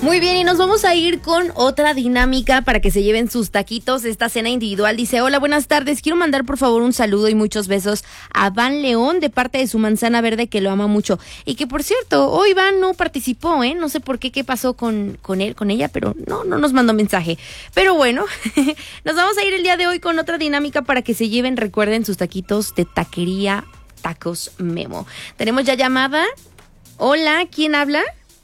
Muy bien, y nos vamos a ir con otra dinámica para que se lleven sus taquitos. Esta cena individual dice: hola, buenas tardes, quiero mandar por favor un saludo y muchos besos a Van León de parte de su manzana verde, que lo ama mucho. Y que por cierto, hoy Van no participó, no sé por qué pasó con él, con ella, pero no nos mandó mensaje. Pero bueno, nos vamos a ir el día de hoy con otra dinámica para que se lleven, recuerden, sus taquitos de Taquería Tacos Memo. Tenemos ya llamada. Hola, ¿quién habla?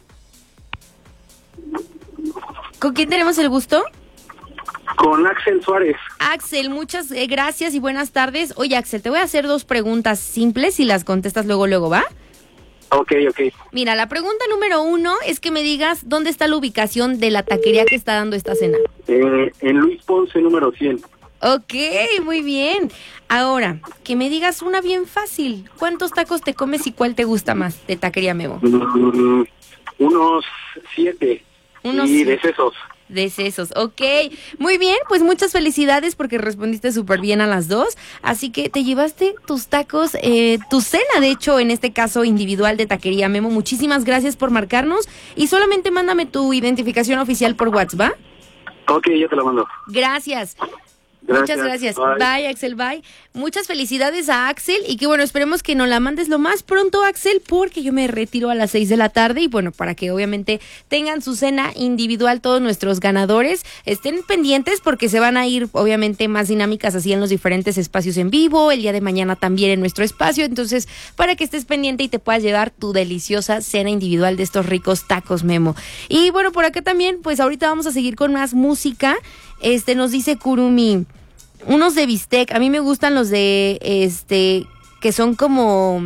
¿Con quién tenemos el gusto? Con Axel Suárez. Axel, muchas gracias y buenas tardes. Oye, Axel, te voy a hacer 2 preguntas simples y las contestas luego, ¿va? Ok. Mira, la pregunta número 1 es que me digas dónde está la ubicación de la taquería que está dando esta cena. En Luis Ponce, número 100. Ok, muy bien. Ahora, que me digas una bien fácil. ¿Cuántos tacos te comes y cuál te gusta más de Taquería Memo? Unos 7. Y de sesos. Ok. Muy bien, pues muchas felicidades porque respondiste súper bien a las 2. Así que te llevaste tus tacos, tu cena, de hecho, en este caso individual de Taquería Memo. Muchísimas gracias por marcarnos y solamente mándame tu identificación oficial por WhatsApp, ¿va? Ok, yo te la mando. Gracias. Muchas gracias. Bye, Axel, bye. Muchas felicidades a Axel y que bueno, esperemos que nos la mandes lo más pronto, Axel, porque yo me retiro a las 6 de la tarde y bueno, para que obviamente tengan su cena individual todos nuestros ganadores, estén pendientes porque se van a ir obviamente más dinámicas así en los diferentes espacios en vivo, el día de mañana también en nuestro espacio, entonces para que estés pendiente y te puedas llevar tu deliciosa cena individual de estos ricos tacos Memo. Y bueno, por acá también, pues ahorita vamos a seguir con más música. Nos dice Kurumi, unos de bistec, a mí me gustan los de, que son como...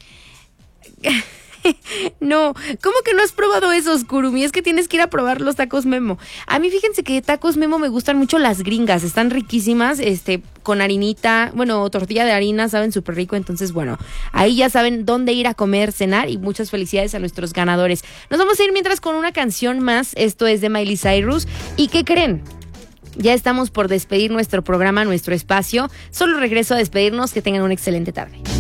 No, ¿cómo que no has probado esos, Kurumi? Es que tienes que ir a probar los tacos Memo. A mí fíjense que de tacos Memo me gustan mucho las gringas, están riquísimas, con harinita, bueno, tortilla de harina, saben súper rico, entonces bueno, ahí ya saben dónde ir a comer, cenar y muchas felicidades a nuestros ganadores. Nos vamos a ir mientras con una canción más, esto es de Miley Cyrus, ¿y qué creen? Ya estamos por despedir nuestro programa, nuestro espacio. Solo regreso a despedirnos. Que tengan una excelente tarde.